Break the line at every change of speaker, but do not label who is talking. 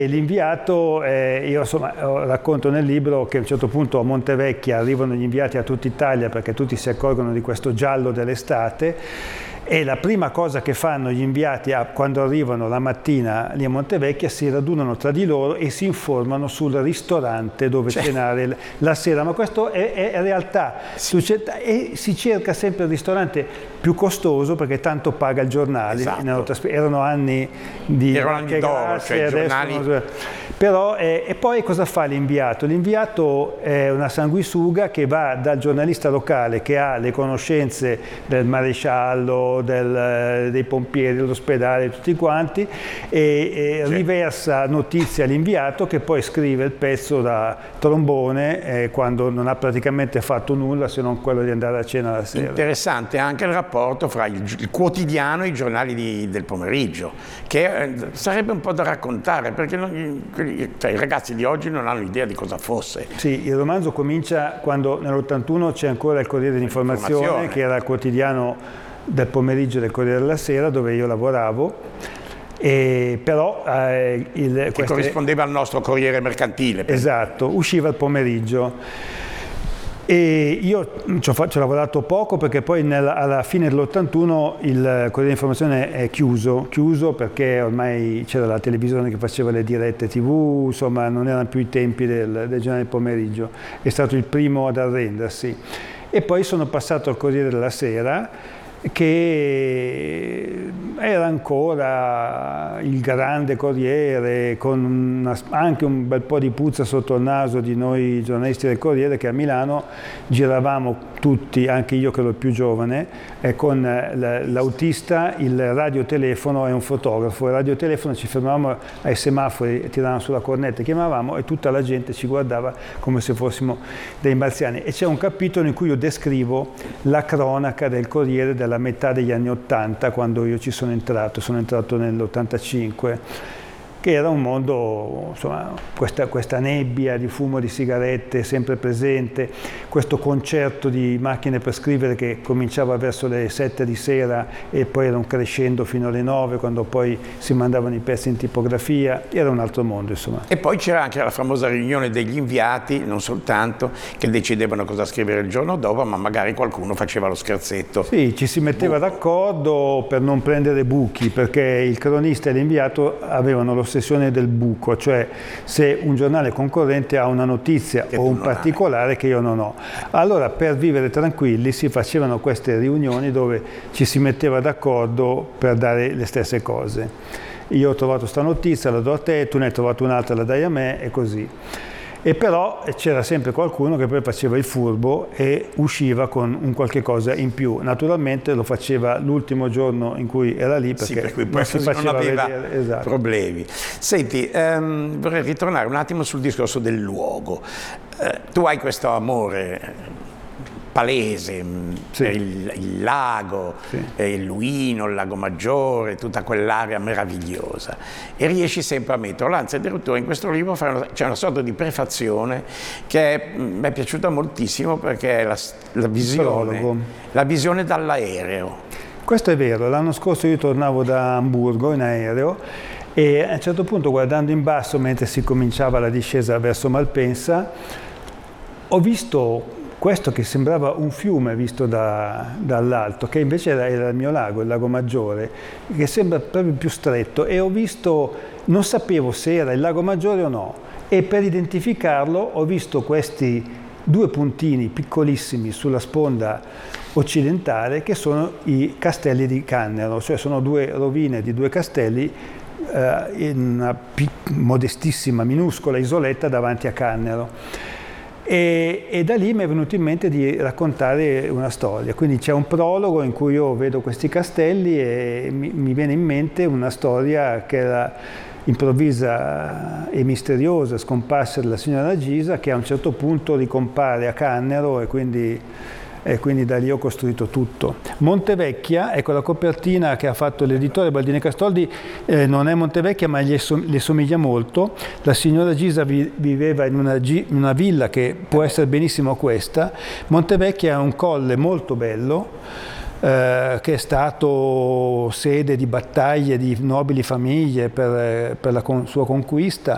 E l'inviato, io insomma racconto nel libro che a un certo punto a Montevecchia arrivano gli inviati a tutta Italia perché tutti si accorgono di questo giallo dell'estate, e la prima cosa che fanno gli inviati quando arrivano la mattina lì a Montevecchia, si radunano tra di loro e si informano sul ristorante dove cenare la sera. Ma questo è realtà, e si cerca sempre il ristorante più costoso perché tanto paga il giornale.
Esatto.
Erano anni di
d'oro, cioè giornali.
Però, e poi cosa fa l'inviato? L'inviato è una sanguisuga che va dal giornalista locale che ha le conoscenze del maresciallo, dei pompieri, dell'ospedale, tutti quanti, e riversa notizie all'inviato che poi scrive il pezzo da trombone quando non ha praticamente fatto nulla se non quello di andare a cena la sera.
Interessante anche il rapporto fra il quotidiano e i giornali del pomeriggio, che sarebbe un po' da raccontare, perché i ragazzi di oggi non hanno idea di cosa fosse.
Sì, il romanzo comincia quando nell'81 c'è ancora il Corriere dell'Informazione, che era il quotidiano del pomeriggio del Corriere della Sera, dove io lavoravo, però
che corrispondeva al nostro Corriere Mercantile.
Esatto, usciva il pomeriggio. E io ci ho lavorato poco perché poi alla fine dell'81 il Corriere dell'Informazione è chiuso perché ormai c'era la televisione che faceva le dirette TV, insomma non erano più i tempi del giornale del pomeriggio. È stato il primo ad arrendersi. E poi sono passato al Corriere della Sera, che era ancora il grande Corriere, con anche un bel po' di puzza sotto il naso di noi giornalisti del Corriere, che a Milano giravamo tutti, anche io che ero il più giovane, con l'autista, il radiotelefono e un fotografo. Il radiotelefono, ci fermavamo ai semafori, tiravamo sulla cornetta, chiamavamo e tutta la gente ci guardava come se fossimo dei marziani. E c'è un capitolo in cui io descrivo la cronaca del Corriere della metà degli anni '80, quando io ci sono entrato nell'85, che era un mondo, insomma, questa nebbia di fumo di sigarette sempre presente, questo concerto di macchine per scrivere che cominciava verso le 7 di sera e poi era un crescendo fino alle 9, quando poi si mandavano i pezzi in tipografia, era un altro mondo, insomma.
E poi c'era anche la famosa riunione degli inviati, non soltanto, che decidevano cosa scrivere il giorno dopo, ma magari qualcuno faceva lo scherzetto.
Sì, ci si metteva d'accordo per non prendere buchi, perché il cronista e l'inviato avevano l'ossessione del buco, cioè se un giornale concorrente ha una notizia o un particolare che io non ho. Allora, per vivere tranquilli si facevano queste riunioni dove ci si metteva d'accordo per dare le stesse cose. Io ho trovato questa notizia, la do a te, tu ne hai trovato un'altra, la dai a me, e così. E però c'era sempre qualcuno che poi faceva il furbo e usciva con un qualche cosa in più. Naturalmente lo faceva l'ultimo giorno in cui era lì, perché
per cui poi non aveva problemi. Senti, vorrei ritornare un attimo sul discorso del luogo. Tu hai questo amore palese per il lago, il Luino, il Lago Maggiore, tutta quell'area meravigliosa, e riesci sempre a metterlo. Anzi, addirittura in questo libro c'è una sorta di prefazione che mi è piaciuta moltissimo, perché è la visione dall'aereo.
Questo è vero. L'anno scorso io tornavo da Amburgo in aereo e a un certo punto, guardando in basso mentre si cominciava la discesa verso Malpensa, ho visto questo che sembrava un fiume visto dall'alto, che invece era il mio lago, il Lago Maggiore, che sembra proprio più stretto, e ho visto, non sapevo se era il Lago Maggiore o no, e per identificarlo ho visto questi due puntini piccolissimi sulla sponda occidentale, che sono i castelli di Cannero, cioè sono due rovine di due castelli in una modestissima, minuscola isoletta davanti a Cannero. E da lì mi è venuto in mente di raccontare una storia, quindi c'è un prologo in cui io vedo questi castelli e mi viene in mente una storia che era improvvisa e misteriosa scomparsa della signora Gisa, che a un certo punto ricompare a Cannero, e quindi da lì ho costruito tutto. Montevecchia, ecco, la copertina che ha fatto l'editore Baldini Castoldi, non è Montevecchia, ma le somiglia molto. La signora Gisa viveva in una villa che può essere benissimo questa. Montevecchia è un colle molto bello, che è stato sede di battaglie di nobili famiglie per la sua conquista,